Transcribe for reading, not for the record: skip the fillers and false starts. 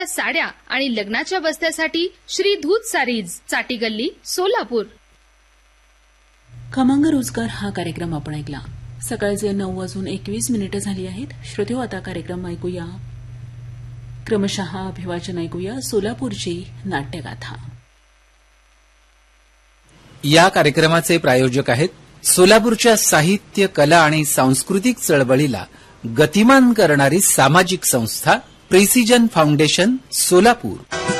साड्या आणि लग्नाच्या बस्त्यासाठी श्री धूत सारीज, चाटी गल्ली, सोलापूर. खमंग रोजगार हा कार्यक्रम आपण ऐकला. सकाळचे 9:21 झाली आहेत. श्रोतेहो, आता कार्यक्रम ऐकूया. क्रमशः अभिवाचन ऐकूया सोलापूरची नाट्यगाथा. या कार्यक्रमाचे प्रायोजक आहेत सोलापूरच्या साहित्य, कला आणि सांस्कृतिक चळवळीला गतिमान करणारी सामाजिक संस्था प्रिसिजन फाउंडेशन, सोलापूर.